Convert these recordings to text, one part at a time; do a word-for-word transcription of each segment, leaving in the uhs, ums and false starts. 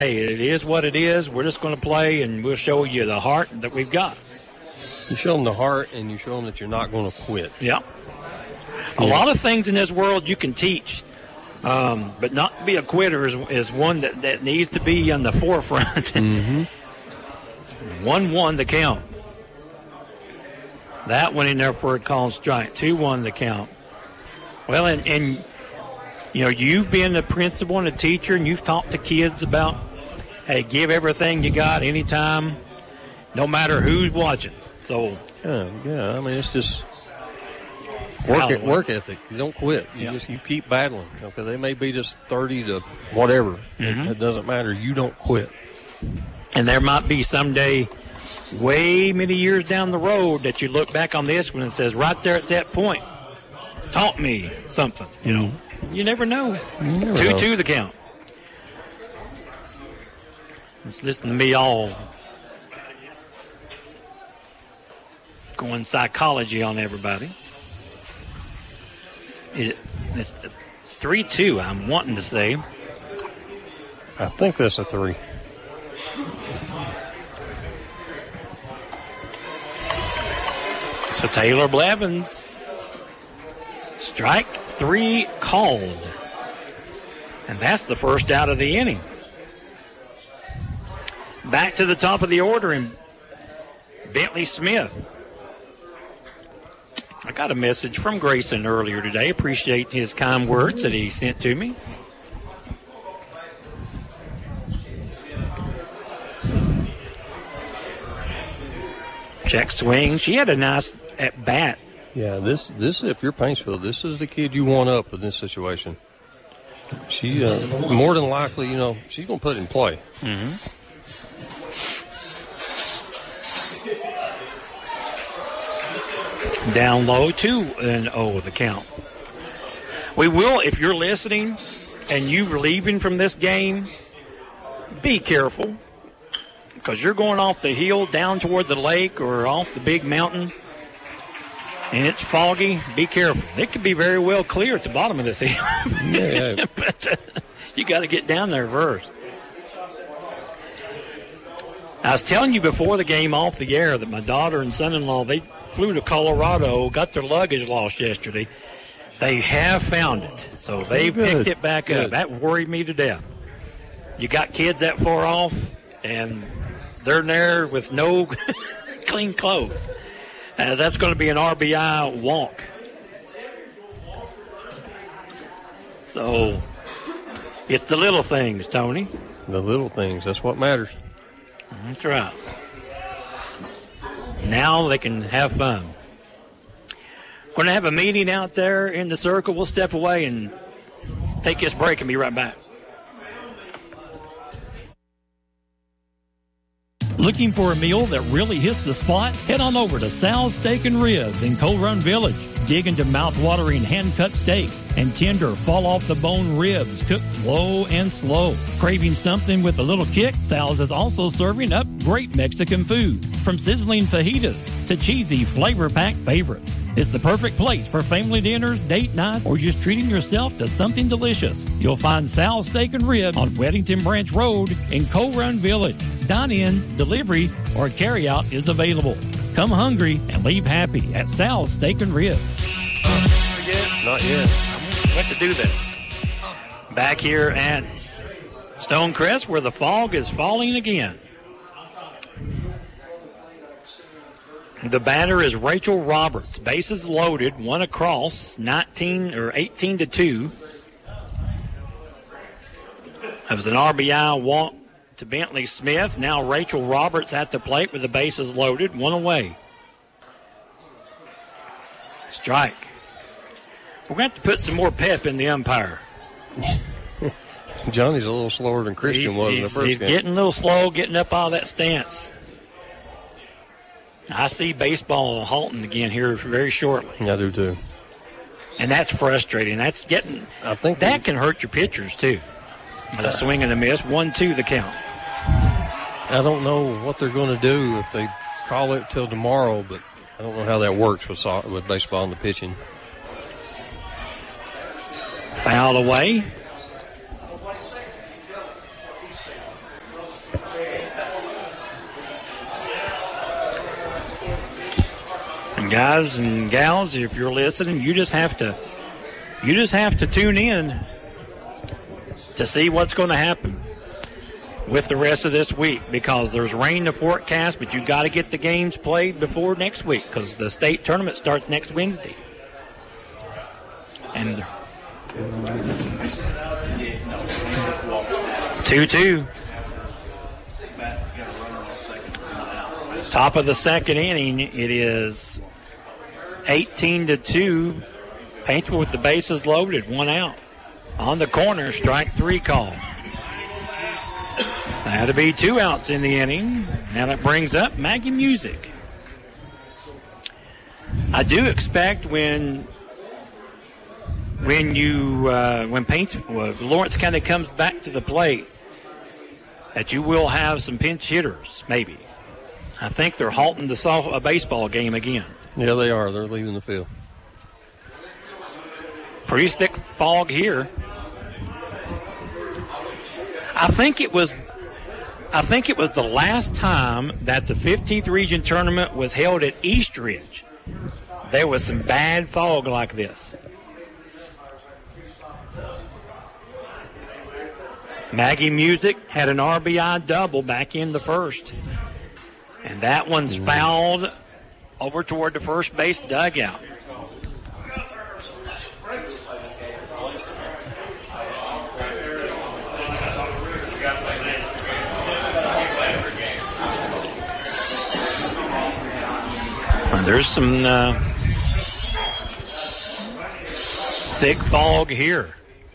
hey, it is what it is. We're just going to play, and we'll show you the heart that we've got. You show them the heart, and you show them that you're not going to quit. Yeah. A yeah. lot of things in this world you can teach, um, but not to be a quitter is, is one that, that needs to be on the forefront. mm-hmm. one one the count. That went in there for a called strike. two one the count. Well, and, and, you know, you've been a principal and a teacher, and you've talked to kids about, hey, give everything you got anytime, no matter who's watching. So, yeah, yeah. I mean, it's just work it, work ethic. You don't quit. You yeah. just you keep battling. Okay, they may beat us thirty to whatever. Mm-hmm. It, it doesn't matter. You don't quit. And there might be someday, way many years down the road, that you look back on this one and says, right there at that point, taught me something. You know, you never know. two two the count. Let's listen to me all going psychology on everybody. It, it's three two, I'm wanting to say. I think that's a three. So Taylor Blevins, strike three called. And that's the first out of the inning. Back to the top of the order, and Bentley Smith. I got a message from Grayson earlier today. Appreciate his kind words that he sent to me. Check swing. She had a nice at bat. Yeah, this this if you're Paintsville, this is the kid you want up in this situation. She uh, more than likely, you know, she's going to put it in play. Mm-hmm. Down low, two and oh the count. We will, if you're listening and you're leaving from this game, be careful, because you're going off the hill down toward the lake or off the big mountain, and it's foggy. Be careful. It could be very well clear at the bottom of this hill. Yeah. But uh, you got to get down there first. I was telling you before the game off the air that my daughter and son-in-law, they flew to Colorado, got their luggage lost yesterday. They have found it, so they picked it back Good. up. That worried me to death. You got kids that far off, and they're there with no clean clothes. As that's going to be an R B I walk. So it's the little things, Tony. The little things, that's what matters. That's right. Now they can have fun. We're going to have a meeting out there in the circle. We'll step away and take this break and be right back. Looking for a meal that really hits the spot? Head on over to Sal's Steak and Ribs in Coal Run Village. Dig into mouth-watering hand-cut steaks and tender fall-off-the-bone ribs cooked low and slow. Craving something with a little kick? Sal's is also serving up great Mexican food, from sizzling fajitas to cheesy flavor-packed favorites. It's the perfect place for family dinners, date night, or just treating yourself to something delicious. You'll find Sal's Steak and Rib on Weddington Branch Road in Coal Run Village. Dine-in, delivery, or carry-out is available. Come hungry and leave happy at Sal's Steak and Rib. Not yet. Not yet. What to do that? Back here at Stonecrest, where the fog is falling again. The batter is Rachel Roberts. Bases loaded, one across, nineteen or eighteen to two. That was an R B I walk to Bentley Smith. Now Rachel Roberts at the plate with the bases loaded, one away. Strike. We're going to have to put some more pep in the umpire. Johnny's a little slower than Christian he's, was he's, in the first he's game. He's getting a little slow, getting up out of that stance. I see baseball halting again here very shortly. I do too. And that's frustrating. That's getting I think that they, can hurt your pitchers too. A uh, swing and a miss, one two the count. I don't know what they're going to do if they call it till tomorrow, but I don't know how that works with with baseball and the pitching. Foul away. Guys and gals, if you're listening, you just have to you just have to tune in to see what's going to happen with the rest of this week, because there's rain to forecast, but you got to get the games played before next week because the state tournament starts next Wednesday. And two two. Top of the second inning, it is eighteen to two. Paintsville with the bases loaded, one out. On the corner, strike three call. That'll be two outs in the inning. Now that brings up Maggie Music. I do expect when when you uh, when Paintsville, uh, Lawrence County comes back to the plate, that you will have some pinch hitters, maybe. I think they're halting the soft, a baseball game again. Yeah, they are. They're leaving the field. Pretty thick fog here. I think it was I think it was the last time that the fifteenth Region Tournament was held at Eastridge. There was some bad fog like this. Maggie Music had an R B I double back in the first. And that one's fouled over toward the first base dugout. And there's some uh, thick fog here.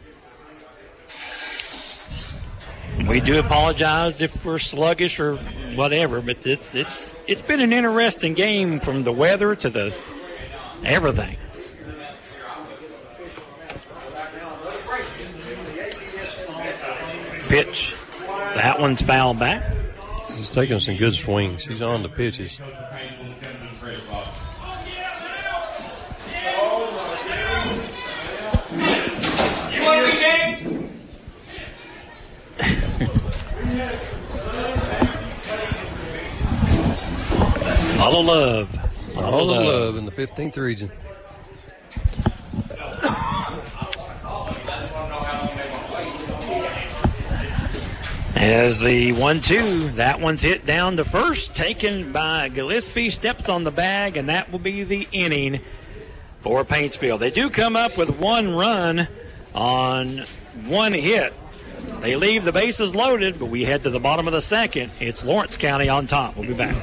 We do apologize if we're sluggish or whatever, but it's it's it's been an interesting game from the weather to the everything. Pitch. That one's fouled back. He's taking some good swings. He's on the pitches. All of love. All, All the love. love in the fifteenth region. As the one two, that one's hit down to first, taken by Gillespie, steps on the bag, and that will be the inning for Paintsville. They do come up with one run on one hit. They leave the bases loaded, but we head to the bottom of the second. It's Lawrence County on top. We'll be back.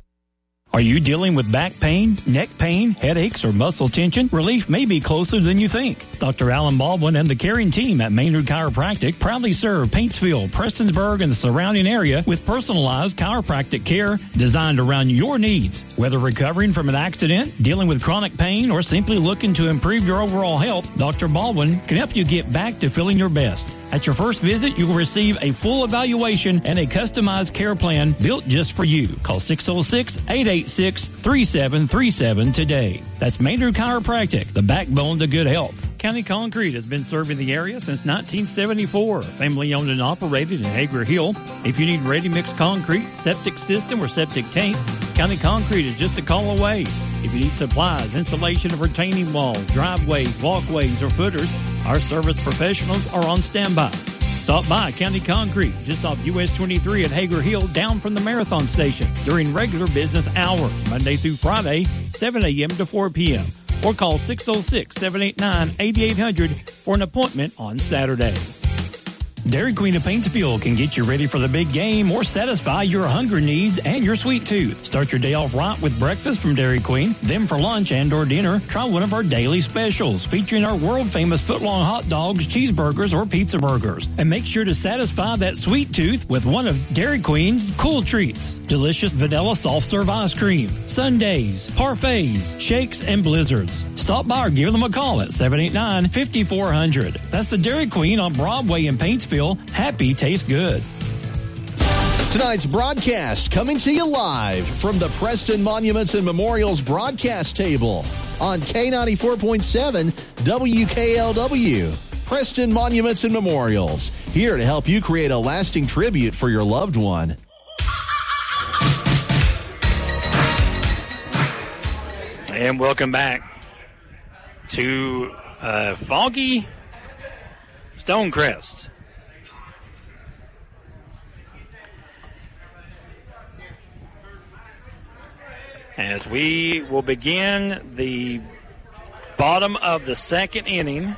Are you dealing with back pain, neck pain, headaches, or muscle tension? Relief may be closer than you think. Doctor Alan Baldwin and the caring team at Maynard Chiropractic proudly serve Paintsville, Prestonsburg, and the surrounding area with personalized chiropractic care designed around your needs. Whether recovering from an accident, dealing with chronic pain, or simply looking to improve your overall health, Doctor Baldwin can help you get back to feeling your best. At your first visit, you will receive a full evaluation and a customized care plan built just for you. Call six oh six, eight eight six, three seven three seven today. That's Maynard Chiropractic, the backbone to good health. County Concrete has been serving the area since nineteen seventy-four. Family owned and operated in Hager Hill. If you need ready-mix concrete, septic system, or septic tank, County Concrete is just a call away. If you need supplies, installation of retaining walls, driveways, walkways, or footers, our service professionals are on standby. Stop by County Concrete, just off U S twenty-three at Hager Hill, down from the Marathon Station, during regular business hours, Monday through Friday, seven a.m. to four p.m. Or call six oh six, seven eight nine, eight eight hundred for an appointment on Saturday. Dairy Queen of Paintsville can get you ready for the big game or satisfy your hunger needs and your sweet tooth. Start your day off right with breakfast from Dairy Queen. Then for lunch and or dinner, try one of our daily specials featuring our world-famous foot-long hot dogs, cheeseburgers, or pizza burgers. And make sure to satisfy that sweet tooth with one of Dairy Queen's cool treats. Delicious vanilla soft-serve ice cream, sundaes, parfaits, shakes, and blizzards. Stop by or give them a call at seven eight nine, five four zero zero. That's the Dairy Queen on Broadway in Paintsville. Happy tastes good. Tonight's broadcast coming to you live from the Preston Monuments and Memorials broadcast table on K ninety-four point seven W K L W. Preston Monuments and Memorials, here to help you create a lasting tribute for your loved one. And welcome back to uh, foggy Stonecrest. As we will begin the bottom of the second inning,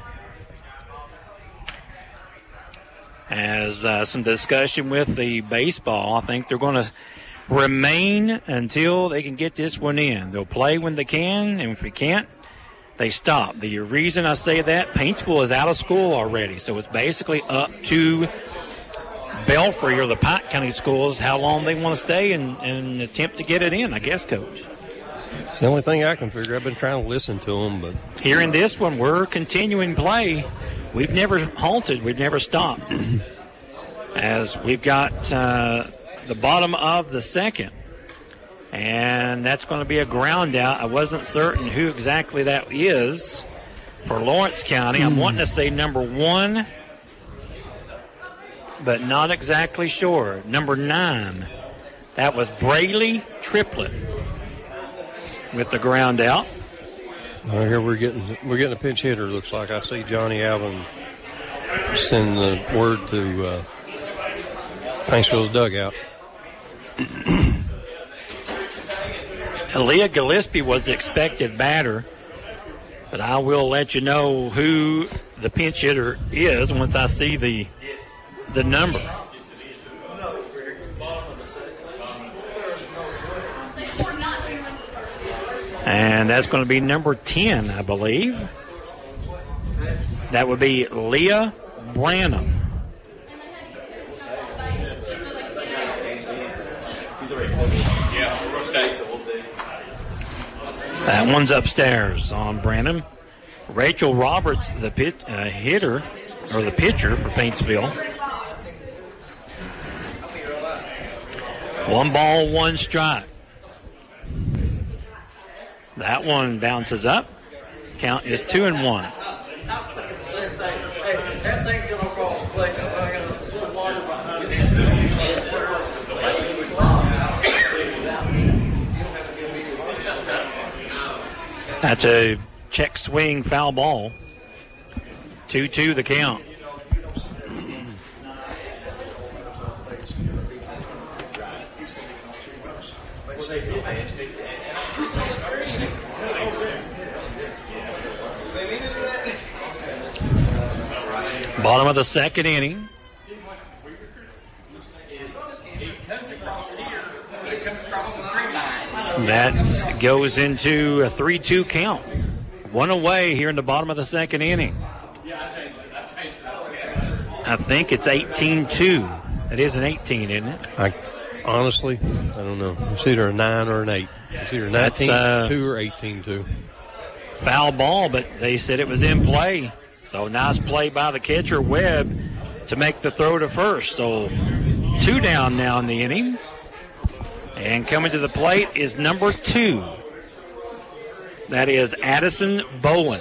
as uh, some discussion with the baseball, I think they're going to remain until they can get this one in. They'll play when they can, and if they can't, they stop. The reason I say that, Paintsville is out of school already, so it's basically up to Belfry or the Pike County schools how long they want to stay and, and attempt to get it in, I guess, Coach. It's the only thing I can figure. I've been trying to listen to them, but here in this one, we're continuing play. We've never halted. We've never stopped. As we've got uh, the bottom of the second, and that's going to be a ground out. I wasn't certain who exactly that is for Lawrence County. I'm wanting to say number one, but not exactly sure. Number nine. That was Brayley Triplett with the ground out. Well, here we're getting we're getting a pinch hitter. Looks like I see Johnny Allen send the word to uh, Paintsville's dugout. Aaliyah Gillespie was the expected batter, but I will let you know who the pinch hitter is once I see the the number. And that's going to be number ten, I believe. That would be Leah Branham. That one's upstairs on Branham. Rachel Roberts, the pit, uh, hitter, or the pitcher for Paintsville. One ball, one strike. That one bounces up. Count is two and one. That's a check swing foul ball. two two the count. Bottom of the second inning. That goes into a three two count. One away here in the bottom of the second inning. I think it's eighteen two. It is an eighteen, isn't it? I honestly, I don't know. It's either a nine or an eight. It's either nineteen two uh, or eighteen two. Foul ball, but they said it was in play. So nice play by the catcher, Webb, to make the throw to first. So two down now in the inning. And coming to the plate is number two. That is Addison Bowen.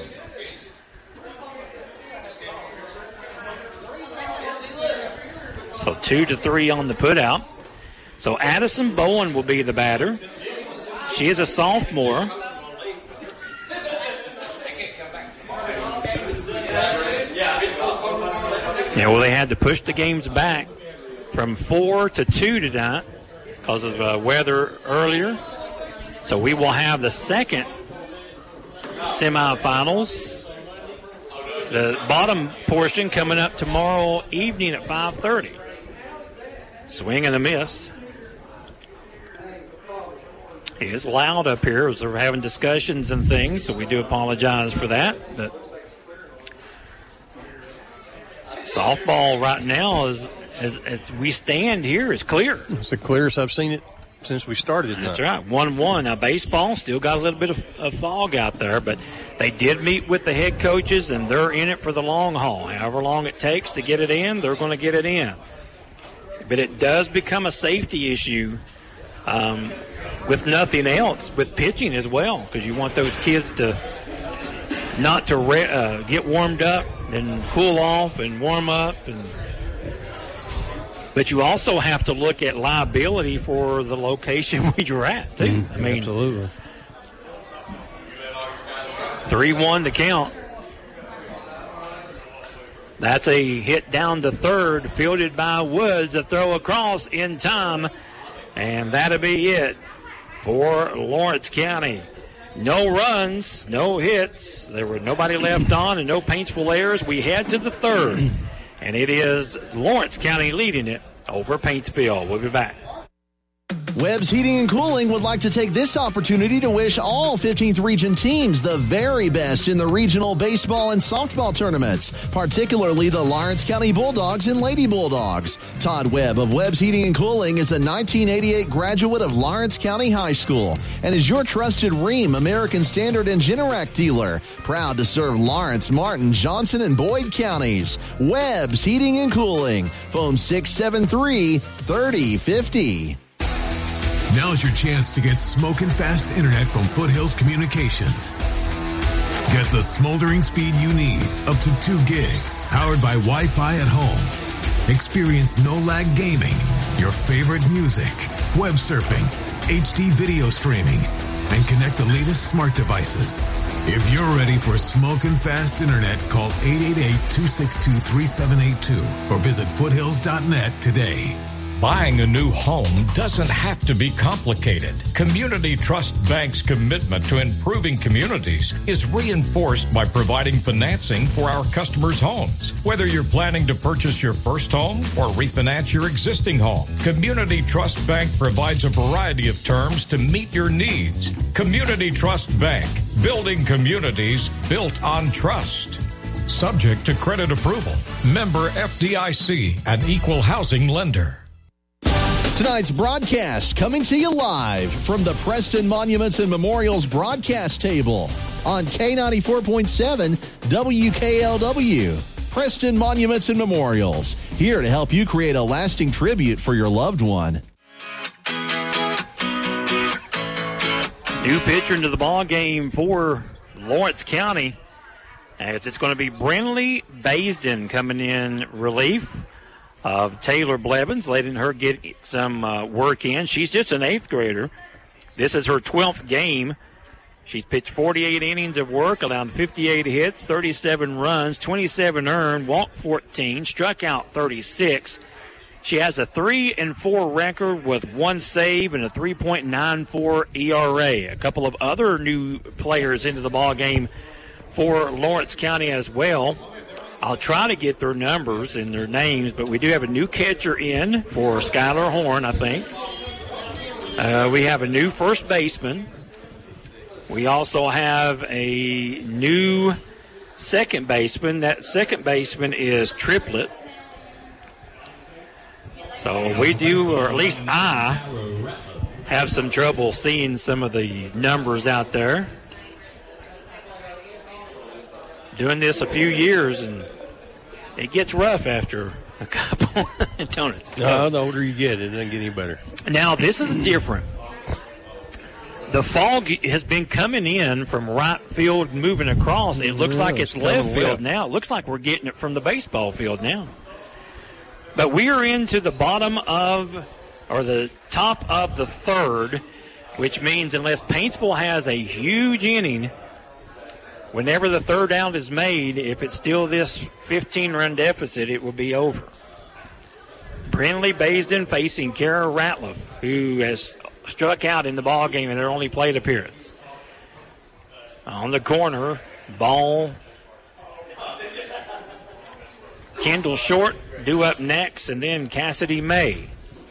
So two to three on the putout. So Addison Bowen will be the batter. She is a sophomore. Yeah, well, they had to push the games back from four to two tonight because of uh, weather earlier. So we will have the second semifinals. The bottom portion coming up tomorrow evening at five thirty. Swing and a miss. It is loud up here as they're having discussions and things, so we do apologize for that. But softball right now, is, as, as we stand here, is clear. It's the clearest I've seen it since we started. That's right, one one. Now, baseball still got a little bit of, of fog out there, but they did meet with the head coaches, and they're in it for the long haul. However long it takes to get it in, they're going to get it in. But it does become a safety issue um, with nothing else, with pitching as well, because you want those kids to not to re- uh, get warmed up and cool off and warm up. And but you also have to look at liability for the location where you're at, too. Mm, I mean, absolutely. three one the count. That's a hit down to third, fielded by Woods. A throw across in time, and that'll be it for Lawrence County. No runs, no hits. There were nobody left on and no Paintsville errors. We head to the third, and it is Lawrence County leading it over Paintsville. We'll be back. Webb's Heating and Cooling would like to take this opportunity to wish all fifteenth Region teams the very best in the regional baseball and softball tournaments, particularly the Lawrence County Bulldogs and Lady Bulldogs. Todd Webb of Webb's Heating and Cooling is a nineteen eighty-eight graduate of Lawrence County High School and is your trusted Rheem, American Standard, and Generac dealer. Proud to serve Lawrence, Martin, Johnson, and Boyd counties. Webb's Heating and Cooling. Phone six seven three, three oh five oh. Now's your chance to get smoking fast internet from Foothills Communications. Get the smoldering speed you need, up to two gig, powered by Wi-Fi at home. Experience no-lag gaming, your favorite music, web surfing, H D video streaming, and connect the latest smart devices. If you're ready for smoking fast internet, call eight eight eight, two six two, three seven eight two or visit foothills dot net today. Buying a new home doesn't have to be complicated. Community Trust Bank's commitment to improving communities is reinforced by providing financing for our customers' homes. Whether you're planning to purchase your first home or refinance your existing home, Community Trust Bank provides a variety of terms to meet your needs. Community Trust Bank, building communities built on trust. Subject to credit approval. Member F D I C, an equal housing lender. Tonight's broadcast coming to you live from the Preston Monuments and Memorials broadcast table on K ninety-four point seven W K L W. Preston Monuments and Memorials, here to help you create a lasting tribute for your loved one. New pitcher into the ball game for Lawrence County, as it's going to be Brinley Baisden coming in relief of Taylor Blevins, letting her get some uh, work in. She's just an eighth grader. This is her twelfth game. She's pitched forty-eight innings of work, allowed fifty-eight hits, thirty-seven runs, twenty-seven earned, walked fourteen, struck out thirty-six. She has a three and four record with one save and a three point nine four E R A. A couple of other new players into the ball game for Lawrence County as well. I'll try to get their numbers and their names, but we do have a new catcher in for Skylar Horn, I think. Uh, we have a new first baseman. We also have a new second baseman. That second baseman is Triplet. So we do, or at least I, have some trouble seeing some of the numbers out there. Doing this a few years, and it gets rough after a couple, don't it? No, the older you get, it doesn't get any better. Now, this is different. The fog has been coming in from right field, moving across. It looks yeah, like it's, it's left field left. now. It looks like we're getting it from the baseball field now. But we are into the bottom of, or the top of the third, which means unless Paintsville has a huge inning, whenever the third out is made, if it's still this fifteen-run deficit, it will be over. Brinley Baisden facing Kara Ratliff, who has struck out in the ball game in her only plate appearance. On the corner, ball. Kendall Short due up next, and then Cassidy May.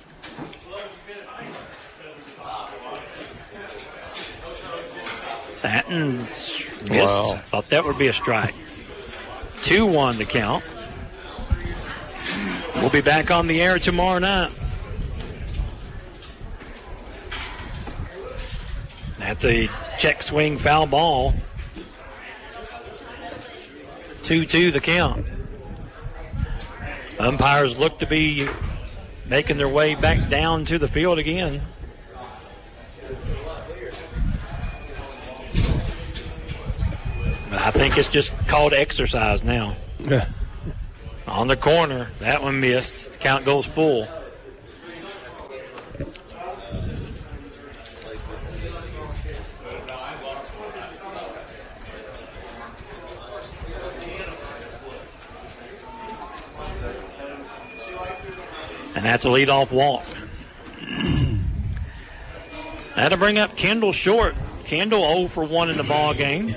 Stanton's missed. Wow. Thought that would be a strike. two one the count. We'll be back on the air tomorrow night. That's a check swing foul ball. two two the count. Umpires look to be making their way back down to the field again. I think it's just called exercise now. Yeah. On the corner, that one missed. The count goes full. And that's a leadoff walk. That'll bring up Kendall Short. Kendall oh for one in the ball game.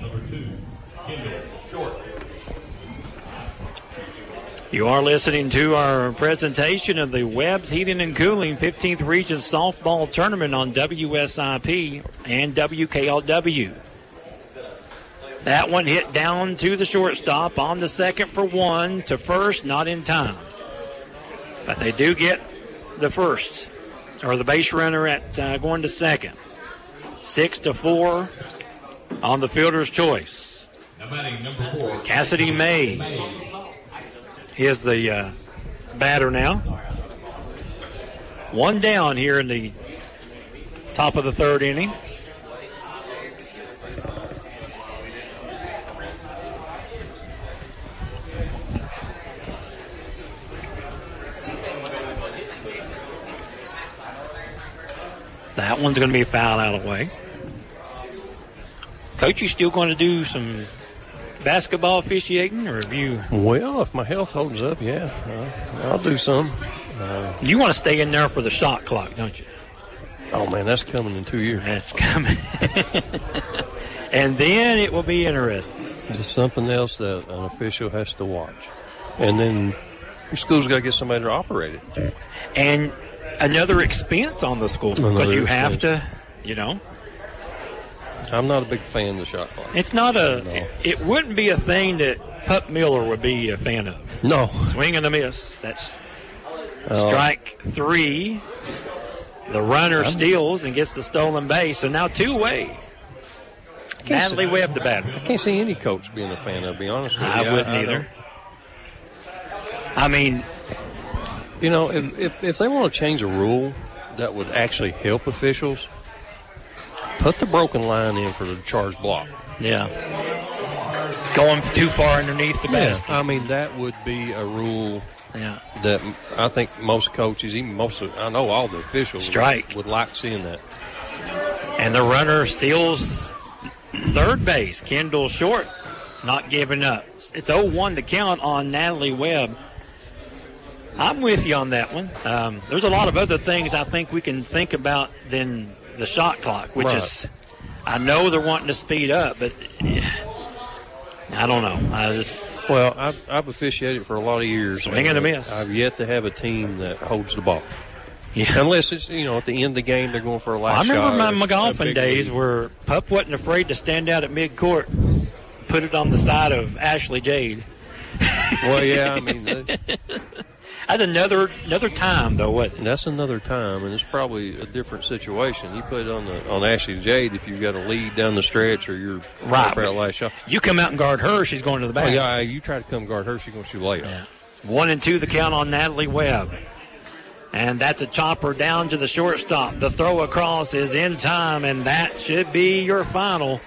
You are listening to our presentation of the Webb's Heating and Cooling fifteenth Region Softball Tournament on W S I P and W K L W. That one hit down to the shortstop on the second for one to first, not in time. But they do get the first, or the base runner at uh, going to second. Six to four on the fielder's choice. Cassidy May is the uh, batter now. One down here in the top of the third inning. That one's going to be a foul out of the way. Coach, you still going to do some basketball officiating, or have you? Well, if my health holds up, yeah, I'll, I'll do some. Uh, you want to stay in there for the shot clock, don't you? Oh, man, that's coming in two years. That's coming. And then it will be interesting. It's something else that an official has to watch. And then your school's got to get somebody to operate it. And another expense on the school, because you have to, you know. I'm not a big fan of the shot clock. It's not a, no. it, it wouldn't be a thing that Pup Miller would be a fan of. No. Swing and a miss. That's uh, strike three. The runner I'm, steals and gets the stolen base. So now two-way. Natalie see, Webb, the batter. I can't see any coach being a fan of, to be honest with you. I wouldn't I, either. I, I mean, you know, if, if if they want to change a rule that would actually help officials, put the broken line in for the charged block. Yeah. Going too far underneath the basket. Yeah, I mean, that would be a rule yeah. that I think most coaches, even most of, I know all the officials Strike. Would, would like seeing that. And the runner steals third base. Kendall Short not giving up. It's oh one to count on Natalie Webb. I'm with you on that one. Um, there's a lot of other things I think we can think about than the shot clock, which right. is, I know they're wanting to speed up, but I don't know. I just well, I've, I've officiated for a lot of years. Swing and a miss. I've yet to have a team that holds the ball. Yeah. Unless it's, you know, at the end of the game they're going for a last well, I remember shot. my golfing days lead. where Pup wasn't afraid to stand out at mid-court, put it on the side of Ashley Jade. Well, yeah, I mean, that, that's another another time though. What? That's another time, and it's probably a different situation. You put it on the on Ashley Jade if you've got a lead down the stretch or you're right for that last shot. You come out and guard her, she's going to the basket. Oh, yeah, you try to come guard her, she's going to shoot layup. Yeah. One and two, the count on Natalie Webb. And that's a chopper down to the shortstop. The throw across is in time, and that should be your final.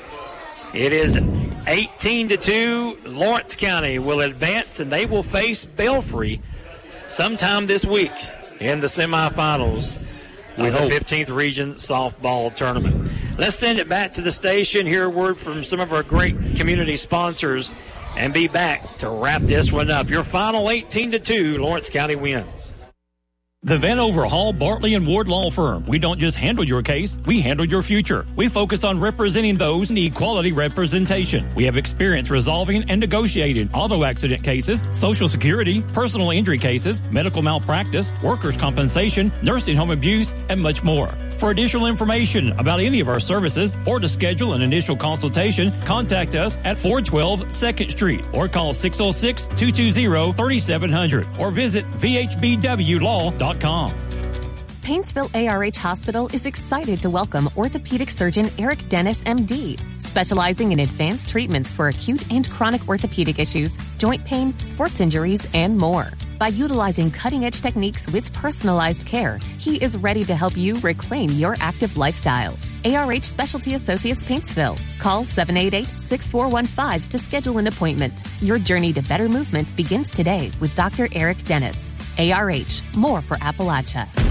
It is eighteen to two. Lawrence County will advance, and they will face Belfry sometime this week in the semifinals we of hope. the fifteenth Region Softball Tournament. Let's send it back to the station, hear a word from some of our great community sponsors, and be back to wrap this one up. Your final eighteen to two, Lawrence County wins. The Vanover Hall, Bartley and Ward Law Firm. We don't just handle your case, we handle your future. We focus on representing those who need quality representation. We have experience resolving and negotiating auto accident cases, Social Security, personal injury cases, medical malpractice, workers' compensation, nursing home abuse, and much more. For additional information about any of our services or to schedule an initial consultation, contact us at four twelve second Street or call six oh six, two two zero, three seven zero zero or visit v h b w law dot com. Paintsville A R H Hospital is excited to welcome orthopedic surgeon Eric Dennis, M D, specializing in advanced treatments for acute and chronic orthopedic issues, joint pain, sports injuries, and more. By utilizing cutting-edge techniques with personalized care, he is ready to help you reclaim your active lifestyle. A R H Specialty Associates Paintsville. Call seven eight eight, six four one five to schedule an appointment. Your journey to better movement begins today with Doctor Eric Dennis. A R H, more for Appalachia.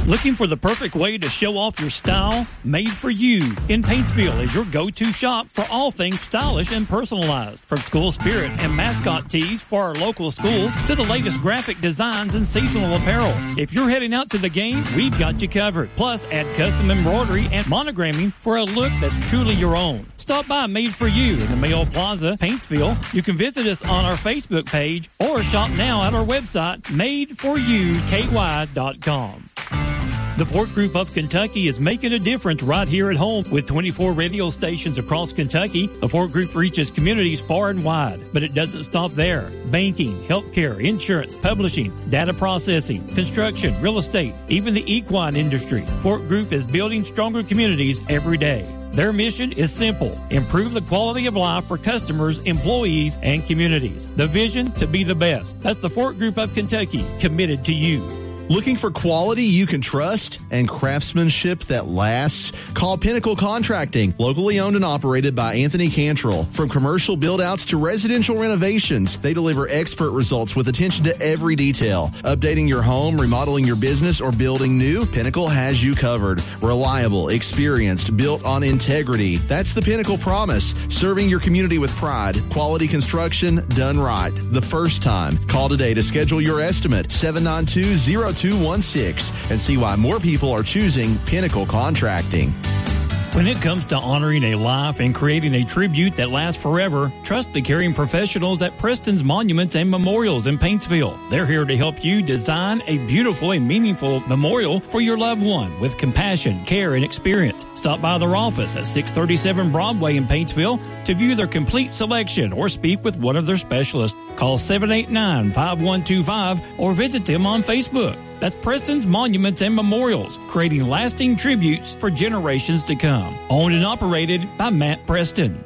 Looking for the perfect way to show off your style? Made for You in Paintsville is your go-to shop for all things stylish and personalized. From school spirit and mascot tees for our local schools to the latest graphic designs and seasonal apparel. If you're heading out to the game, we've got you covered. Plus, add custom embroidery and monogramming for a look that's truly your own. Stop by Made for You in the Mayo Plaza, Paintsville. You can visit us on our Facebook page or shop now at our website, made for you k y dot com. The Fort Group of Kentucky is making a difference right here at home. With twenty-four radio stations across Kentucky, the Fort Group reaches communities far and wide. But it doesn't stop there. Banking, healthcare, insurance, publishing, data processing, construction, real estate, even the equine industry. Fort Group is building stronger communities every day. Their mission is simple: improve the quality of life for customers, employees, and communities. The vision to be the best. That's the Fort Group of Kentucky, committed to you. Looking for quality you can trust and craftsmanship that lasts? Call Pinnacle Contracting, locally owned and operated by Anthony Cantrell. From commercial build-outs to residential renovations, they deliver expert results with attention to every detail. Updating your home, remodeling your business, or building new, Pinnacle has you covered. Reliable, experienced, built on integrity. That's the Pinnacle promise. Serving your community with pride. Quality construction done right. The first time. Call today to schedule your estimate. seven nine two, zero two one six and see why more people are choosing Pinnacle Contracting. When it comes to honoring a life and creating a tribute that lasts forever, trust the caring professionals at Preston's Monuments and Memorials in Paintsville. They're here to help you design a beautiful and meaningful memorial for your loved one with compassion, care, and experience. Stop by their office at six thirty-seven Broadway in Paintsville to view their complete selection or speak with one of their specialists. Call seven eight nine, five one two five or visit them on Facebook. That's Preston's Monuments and Memorials, creating lasting tributes for generations to come. Owned and operated by Matt Preston.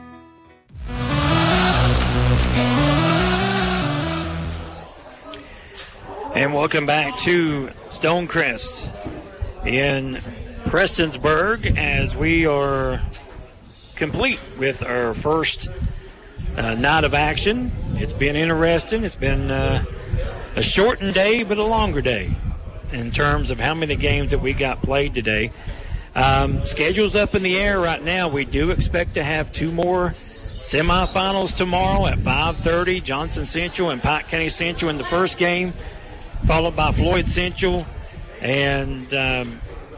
And welcome back to Stonecrest in Prestonsburg as we are complete with our first uh, night of action. It's been interesting. It's been uh, a shortened day, but a longer day in terms of how many games that we got played today. Um, schedule's up in the air right now. We do expect to have two more semifinals tomorrow at five thirty. Johnson Central and Pike County Central in the first game, followed by Floyd Central and um,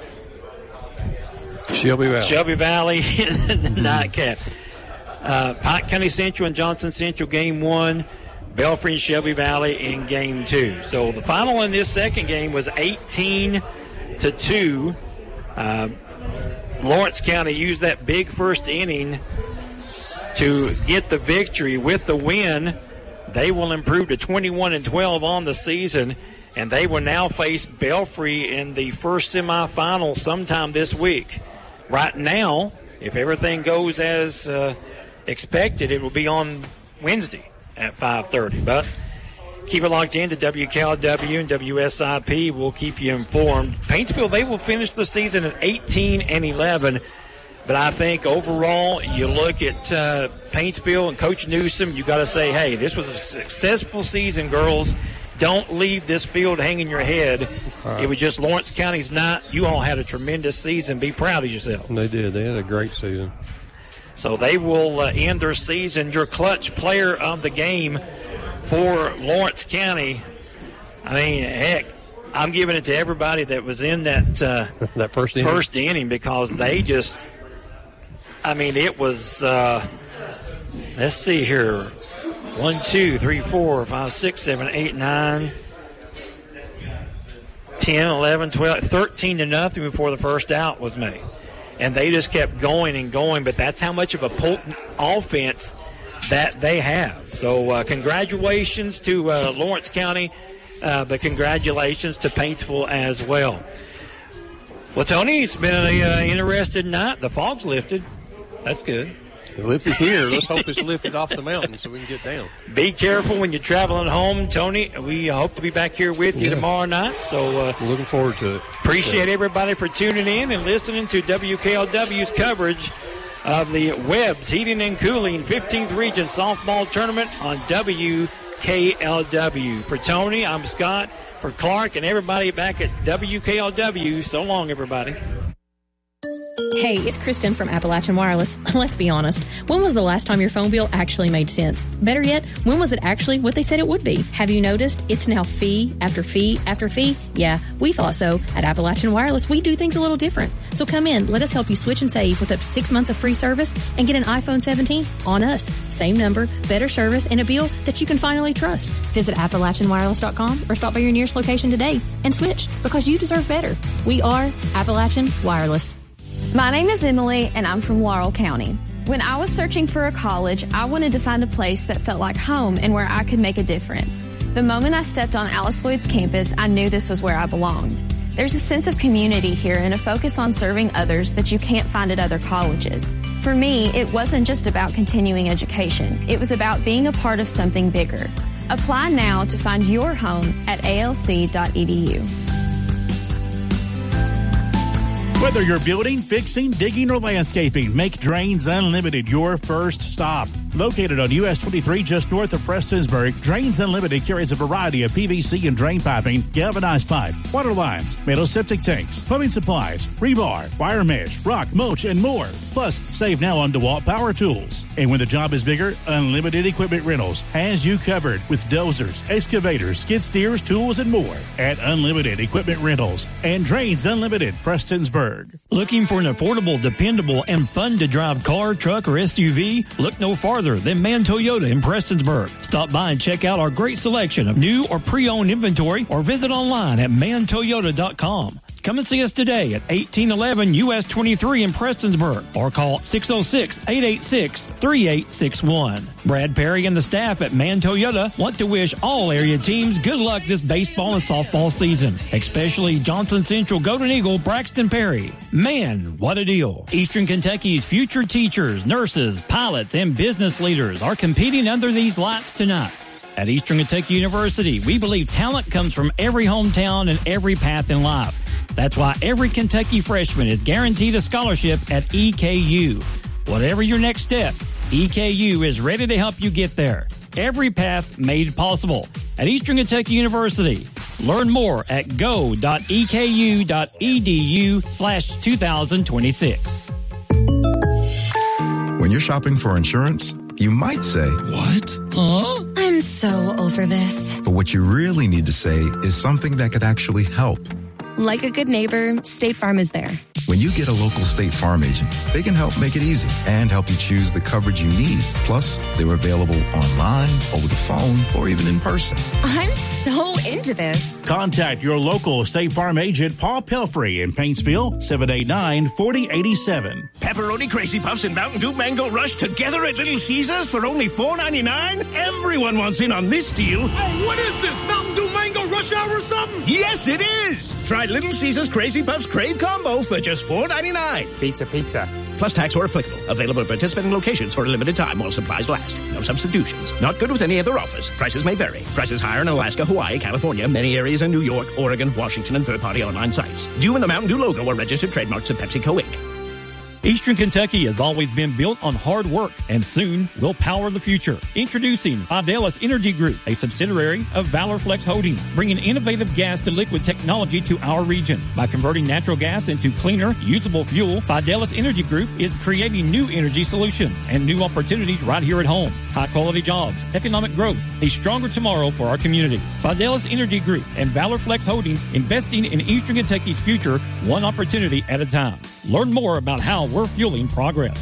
Shelby Valley. Shelby Valley in the nightcap. Uh, Pike County Central and Johnson Central game one. Belfry and Shelby Valley in game two. So the final in this second game was eighteen to two. Uh, Lawrence County used that big first inning to get the victory. With the win, they will improve to twenty-one and twelve on the season, and they will now face Belfry in the first semifinal sometime this week. Right now, if everything goes as uh, expected, it will be on Wednesday at five thirty. But keep it locked in to W K L W and W S I P. We'll keep you informed. Paintsville, they will finish the season at eighteen and eleven. But I think overall, you look at uh, Paintsville and Coach Newsom, you got to say, hey, this was a successful season, girls. Don't leave this field hanging your head. Right. It was just Lawrence County's night. You all had a tremendous season. Be proud of yourself. They did. They had a great season. So they will uh, end their season. Your clutch player of the game for Lawrence County, I mean, heck, I'm giving it to everybody that was in that uh, that first inning. first inning because they just, I mean, it was, uh, let's see here, one, two, three, four, five, six, seven, eight, nine, ten, eleven, twelve, thirteen to nothing before the first out was made. And they just kept going and going, but that's how much of a potent offense that they have. So uh, congratulations to uh, Lawrence County, uh, but congratulations to Paintsville as well. Well, Tony, it's been an uh, interesting night. The fog's lifted. That's good. It lifted here. Let's hope it's lifted off the mountain so we can get down. Be careful when you're traveling home, Tony. We hope to be back here with you yeah. tomorrow night. So uh, looking forward to it. Appreciate everybody for tuning in and listening to W K L W's coverage of the Webb's Heating and Cooling fifteenth Region Softball Tournament on W K L W. For Tony, I'm Scott. For Clark and everybody back at W K L W, so long, everybody. Hey, it's Kristen from Appalachian Wireless. Let's be honest. When was the last time your phone bill actually made sense? Better yet, when was it actually what they said it would be? Have you noticed it's now fee after fee after fee? Yeah, we thought so. At Appalachian Wireless, we do things a little different. So come in, let us help you switch and save with up to six months of free service and get an iPhone seventeen on us. Same number, better service, and a bill that you can finally trust. Visit Appalachian Wireless dot com or stop by your nearest location today and switch because you deserve better. We are Appalachian Wireless. My name is Emily, and I'm from Laurel County. When I was searching for a college, I wanted to find a place that felt like home and where I could make a difference. The moment I stepped on Alice Lloyd's campus, I knew this was where I belonged. There's a sense of community here and a focus on serving others that you can't find at other colleges. For me, it wasn't just about continuing education. It was about being a part of something bigger. Apply now to find your home at A L C dot E D U. Whether you're building, fixing, digging, or landscaping, make Drains Unlimited your first stop. Located on U S twenty-three just north of Prestonsburg, Drains Unlimited carries a variety of P V C and drain piping, galvanized pipe, water lines, metal septic tanks, plumbing supplies, rebar, wire mesh, rock, mulch, and more. Plus, save now on DeWalt power tools. And when the job is bigger, Unlimited Equipment Rentals has you covered with dozers, excavators, skid steers, tools, and more at Unlimited Equipment Rentals and Drains Unlimited, Prestonsburg. Looking for an affordable, dependable, and fun-to-drive car, truck, or S U V? Look no farther than Mann Toyota in Prestonsburg. Stop by and check out our great selection of new or pre-owned inventory or visit online at man toyota dot com. Come and see us today at eighteen eleven U S twenty-three in Prestonsburg or call six oh six, eight eight six, three eight six one. Brad Perry and the staff at Mann Toyota want to wish all area teams good luck this baseball and softball season, especially Johnson Central Golden Eagle Braxton Perry. Man, what a deal. Eastern Kentucky's future teachers, nurses, pilots, and business leaders are competing under these lights tonight. At Eastern Kentucky University, we believe talent comes from every hometown and every path in life. That's why every Kentucky freshman is guaranteed a scholarship at E K U. Whatever your next step, E K U is ready to help you get there. Every path made possible at Eastern Kentucky University. Learn more at go dot e k u dot e d u slash two thousand twenty-six. When you're shopping for insurance, you might say, "What? Huh?" I'm so over this. But what you really need to say is something that could actually help. Like a good neighbor, State Farm is there. When you get a local State Farm agent, they can help make it easy and help you choose the coverage you need. Plus, they're available online, over the phone, or even in person. I'm so into this. Contact your local State Farm agent, Paul Pelfrey in Paintsville, seven eight nine, four oh eight seven. Pepperoni Crazy Puffs and Mountain Dew Mango Rush together at Little Caesars for only four ninety-nine? Everyone wants in on this deal. Hey, what is this, Mountain Dew Mango Rush Hour or something? Yes, it is. Try Little Caesars Crazy Puffs Crave Combo for just four ninety-nine. Pizza, pizza. Plus tax where applicable. Available at participating locations for a limited time while supplies last. No substitutions. Not good with any other offers. Prices may vary. Prices higher in Alaska, Hawaii, California, many areas in New York, Oregon, Washington, and third-party online sites. Due in the Mountain Dew logo or registered trademarks of PepsiCo Incorporated. Eastern Kentucky has always been built on hard work, and soon will power the future. Introducing Fidelis Energy Group, a subsidiary of Valor Flex Holdings, bringing innovative gas to liquid technology to our region. By converting natural gas into cleaner, usable fuel, Fidelis Energy Group is creating new energy solutions and new opportunities right here at home. High-quality jobs, economic growth, a stronger tomorrow for our community. Fidelis Energy Group and Valor Flex Holdings, investing in Eastern Kentucky's future, one opportunity at a time. Learn more about how we're fueling progress.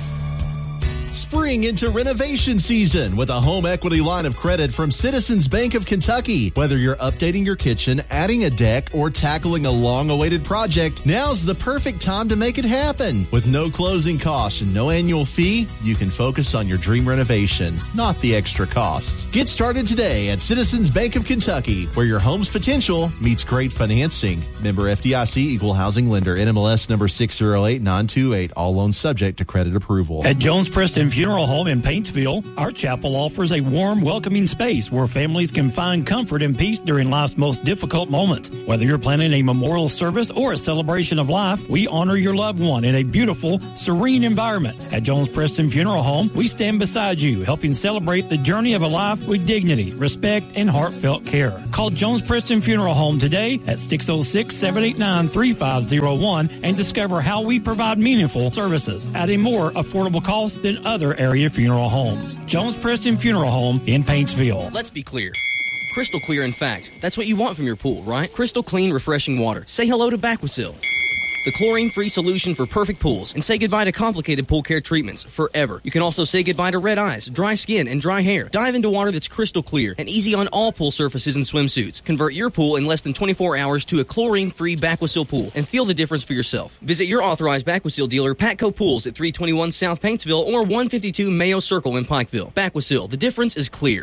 Spring into renovation season with a home equity line of credit from Citizens Bank of Kentucky. Whether you're updating your kitchen, adding a deck, or tackling a long-awaited project, now's the perfect time to make it happen. With no closing costs and no annual fee, you can focus on your dream renovation, not the extra cost. Get started today at Citizens Bank of Kentucky, where your home's potential meets great financing. Member F D I C, Equal Housing Lender, N M L S number six zero eight nine two eight. All loans subject to credit approval. At Jones Preston Preston Funeral Home in Paintsville, our chapel offers a warm, welcoming space where families can find comfort and peace during life's most difficult moments. Whether you're planning a memorial service or a celebration of life, we honor your loved one in a beautiful, serene environment. At Jones Preston Funeral Home, we stand beside you, helping celebrate the journey of a life with dignity, respect, and heartfelt care. Call Jones Preston Funeral Home today at six oh six, seven eight nine, three five oh one and discover how we provide meaningful services at a more affordable cost than other area funeral homes. Jones Preston Funeral Home in Paintsville. Let's be clear. Crystal clear, in fact. That's what you want from your pool, right? Crystal clean, refreshing water. Say hello to Baquasil, the chlorine-free solution for perfect pools, and say goodbye to complicated pool care treatments forever. You can also say goodbye to red eyes, dry skin, and dry hair. Dive into water that's crystal clear and easy on all pool surfaces and swimsuits. Convert your pool in less than twenty-four hours to a chlorine-free Baquasil pool and feel the difference for yourself. Visit your authorized Baquasil dealer, Patco Pools, at three twenty-one South Paintsville or one fifty-two Mayo Circle in Pikeville. Baquasil, the difference is clear.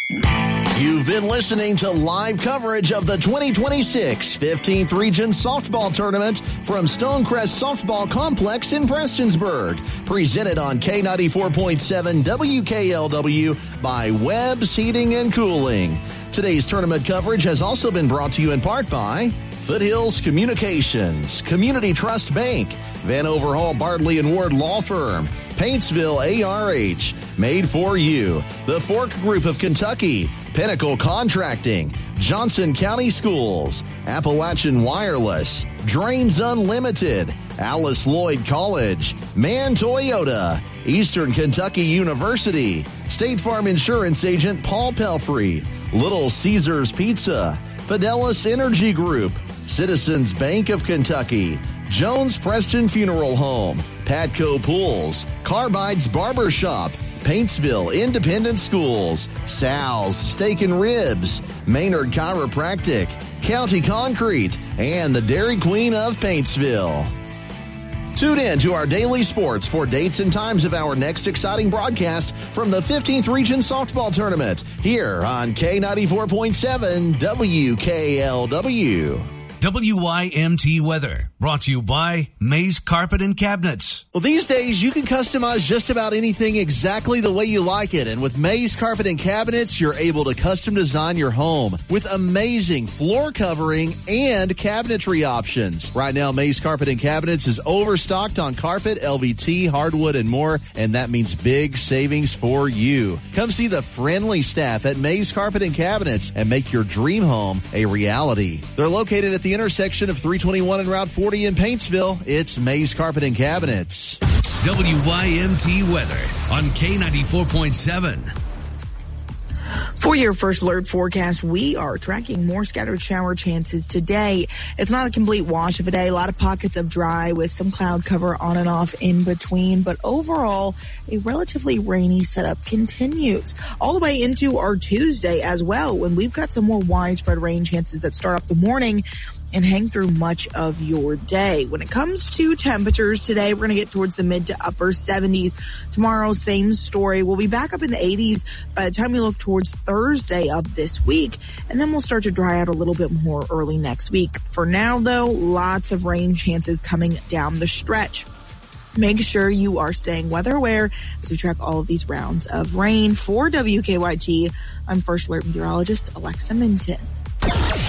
You've been listening to live coverage of the twenty twenty-six fifteenth Region Softball Tournament from Stonecrest Softball Complex in Prestonsburg. Presented on K ninety-four point seven W K L W by Webb's Heating and Cooling. Today's tournament coverage has also been brought to you in part by Foothills Communications, Community Trust Bank, Van Overhaul Bartley and Ward Law Firm, Paintsville A R H, Made for You, the Fork Group of Kentucky, Pinnacle Contracting, Johnson County Schools, Appalachian Wireless, Drains Unlimited, Alice Lloyd College, Mann Toyota, Eastern Kentucky University, State Farm Insurance Agent Paul Pelfrey, Little Caesars Pizza, Fidelis Energy Group, Citizens Bank of Kentucky, Jones Preston Funeral Home, Patco Pools, Carbide's Barbershop, Paintsville Independent Schools, Sal's Steak and Ribs, Maynard Chiropractic, County Concrete, and the Dairy Queen of Paintsville. Tune in to our daily sports for dates and times of our next exciting broadcast from the fifteenth Region Softball Tournament here on K ninety-four point seven W K L W. W Y M T weather, brought to you by Mays Carpet and Cabinets. Well, these days you can customize just about anything exactly the way you like it. And with Mays Carpet and Cabinets, you're able to custom design your home with amazing floor covering and cabinetry options. Right now, Mays Carpet and Cabinets is overstocked on carpet, L V T, hardwood, and more. And that means big savings for you. Come see the friendly staff at Mays Carpet and Cabinets and make your dream home a reality. They're located at the intersection of three twenty-one and Route forty in Paintsville. It's Mays Carpet and Cabinets. W Y M T weather on K ninety-four point seven. For your first alert forecast, we are tracking more scattered shower chances today. It's not a complete wash of a day. A lot of pockets of dry with some cloud cover on and off in between. But overall, a relatively rainy setup continues all the way into our Tuesday as well, when we've got some more widespread rain chances that start off the morning and hang through much of your day. When it comes to temperatures today, we're going to get towards the mid to upper seventies. Tomorrow, same story. We'll be back up in the eighties by the time we look towards Thursday of this week, and then we'll start to dry out a little bit more early next week. For now, though, lots of rain chances coming down the stretch. Make sure you are staying weather aware as we track all of these rounds of rain. For W K Y T, I'm First Alert Meteorologist Alexa Minton.